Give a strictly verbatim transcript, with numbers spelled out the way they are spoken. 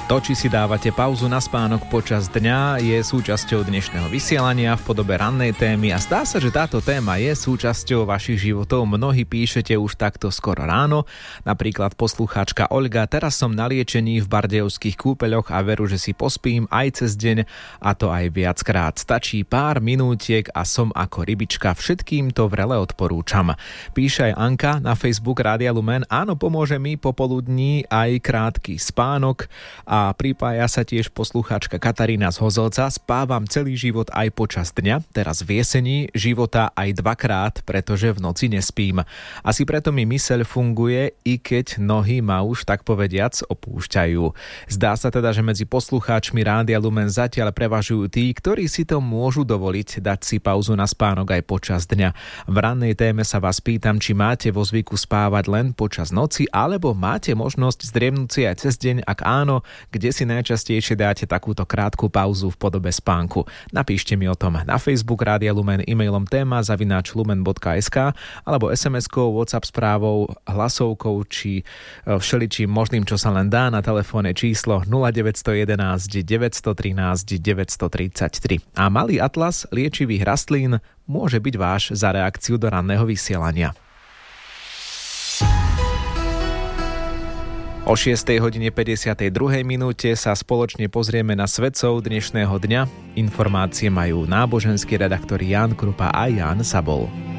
To, či si dávate pauzu na spánok počas dňa, je súčasťou dnešného vysielania v podobe rannej témy a zdá sa, že táto téma je súčasťou vašich životov. Mnohí píšete už takto skoro ráno. Napríklad poslucháčka Olga: teraz som na liečení v Bardejovských kúpeľoch a veru, že si pospím aj cez deň, a to aj viackrát. Stačí pár minútiek a som ako rybička. Všetkým to vrele odporúčam. Píše aj Anka na Facebook Rádia Lumen: áno, pomôže mi popoludní aj krátky spánok. A pripája sa tiež poslucháčka Katarína z Hozolca: spávam celý život aj počas dňa, teraz v jeseni života aj dvakrát, pretože v noci nespím. Asi preto mi myseľ funguje, i keď nohy ma už tak povediac opúšťajú. Zdá sa teda, že medzi poslucháčmi Rádia Lumen zatiaľ prevažujú tí, ktorí si to môžu dovoliť dať si pauzu na spánok aj počas dňa. V rannej téme sa vás pýtam, či máte vo zvyku spávať len počas noci, alebo máte možnosť zdriemnúť si aj cez deň. Ak áno, kde si najčastejšie dáte takúto krátku pauzu v podobe spánku? Napíšte mi o tom na Facebook Rádia Lumen e-mailom téma zavináč lumen bodka es ká alebo es em eskou, WhatsApp správou, hlasovkou či všeličím možným, čo sa len dá, na telefónne číslo nula deväť jedna jedna, deväť jedna tri, deväť tri tri. A malý atlas liečivých rastlín môže byť váš za reakciu do ranného vysielania. O šiestej hodine päťdesiatej druhej minúte sa spoločne pozrieme na svetcov dnešného dňa. Informácie majú náboženský redaktor Ján Krupa a Ján Sabol.